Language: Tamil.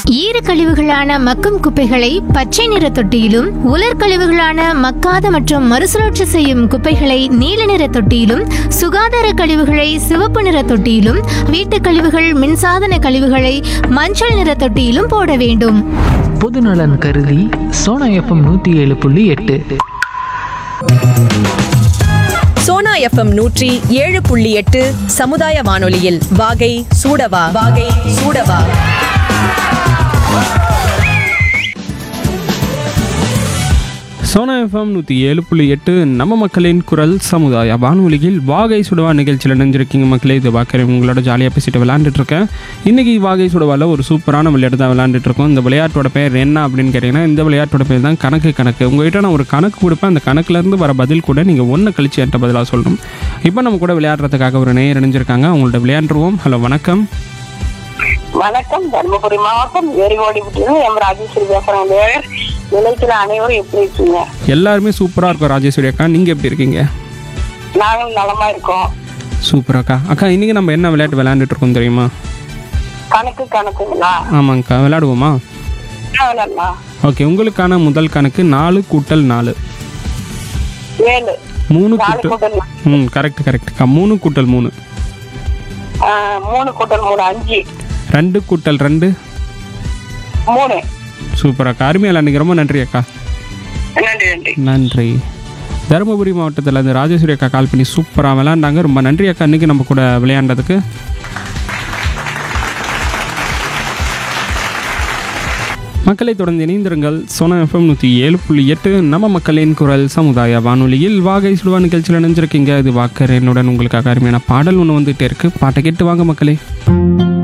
ஈர கழிவுகளான மக்கும் குப்பைகளை பச்சை நிற தொட்டியிலும், உலர் கழிவுகளான மக்காத மற்றும் மறுசுழற்சி செய்யும் குப்பைகளை நீல நிற தொட்டியிலும், சுகாதார கழிவுகளை சிவப்பு நிற தொட்டியிலும், வீட்டு கழிவுகள் மின்சாதன கழிவுகளை மஞ்சள் நிற தொட்டியிலும் போட வேண்டும். பொதுநலன் கருதி சோனா எஃப்எம் 107.8. சோனா எஃப்எம் 107.8 சமுதாய வானொலியில் வாகை சூடவா. சோனா எஃப்எம் 107.8 நம்ம மக்களின் குரல் சமுதாய வானொலியில் வாகை சுடவா நிகழ்ச்சியில் இணைஞ்சிருக்கீங்க மக்களே. இது பார்க்குறேன் உங்களோட ஜாலியாக பேசிட்டு விளையாண்டுட்ருக்கேன். இன்றைக்கி வாகை சுடவாவில் ஒரு சூப்பரான விளையாட்டு தான் விளையாண்டுட்ருக்கோம். இந்த விளையாட்டோட பேர் என்ன அப்படின்னு கேட்டிங்கன்னா, இந்த விளையாட்டோட பேர் தான் கணக்கு. உங்கள்கிட்ட நான் ஒரு கணக்கு கொடுப்பேன். அந்த கணக்குலேருந்து வர பதில் கூட நீங்கள் ஒன்று கழிச்சு என்கிட்ட பதிலாக சொல்லணும். இப்போ நம்ம கூட விளையாடுறதுக்காக ஒரு நேயர் இணைஞ்சிருக்காங்க. அவங்கள்ட்ட விளையாண்டுருவோம். ஹலோ, வணக்கம். வணக்கம். தர்மபுரி மாவட்டம் ஏரிவாடிப்பட்டியிலிருந்து எம் ராஜேஸ்வரி பேசுறேன். நிலையத்தில் அனைவரும் எப்படி இருக்கீங்க? எல்லாருமே சூப்பராக இருக்கும் ராஜேஸ்வரி அக்கா. நீங்கள் எப்படி இருக்கீங்க? நாங்களும் நலமா இருக்கோம். சூப்பர் அக்கா. அக்கா, இன்றைக்கி நம்ம என்ன விளையாட்டு விளையாண்டுட்டு இருக்கோம் தெரியுமா? கணக்குங்களா? ஆமாங்கக்கா, விளையாடுவோமா? விளையாடலாம். ஓகே, உங்களுக்கான முதல் கணக்கு 4 கூட்டல் 4. 7. 3 கூட்டல் கரெக்ட்க்கா. 3 கூட்டல் 3. 3 கூட்டல் 3 5. 2 கூட்டல் 2 3. சூப்பர் அக்கா, அருமையாக அன்றைக்கி ரொம்ப நன்றி அக்கா. நன்றி. தருமபுரி மாவட்டத்தில் இந்த ராஜேஸ்வரி அக்கா கால் பண்ணி சூப்பராக விளையாண்டாங்க. ரொம்ப நன்றி அக்கா இன்றைக்கி நம்ம கூட விளையாண்டதுக்கு. மக்களை தொடர்ந்து இணைந்திருங்கள். சோனா எஃப்எம் 107.8 நம்ம மக்களின் குரல் சமுதாய வானொலியில் வாகை சுடுவா நிகழ்ச்சியில் இணைஞ்சிருக்கீங்க. இது வாக்கர் என்னுடன் உங்களுக்காக அருமையான பாடல் ஒன்று வந்துகிட்டே இருக்குது. பாட்டை கேட்டு வாங்க மக்களே.